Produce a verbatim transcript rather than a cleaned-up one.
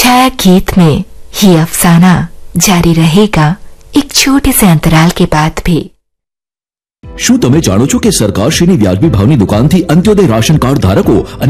छाया गीत में ये अफसाना जारी रहेगा एक छोटे से अंतराल के बाद भी। શું તમે જાણો છો કે સરકારશ્રીની વ્યાજબી ભાવની દુકાનથી અંત્યોદય રાશન કાર્ડ ધારકો